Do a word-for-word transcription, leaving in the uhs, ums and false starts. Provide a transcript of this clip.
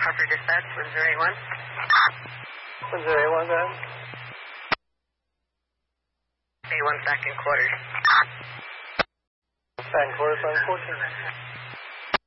Harper Dispatch, one zero eight one. one zero eight one, go ahead. A one back in quarters. Back in quarters, one fourteen.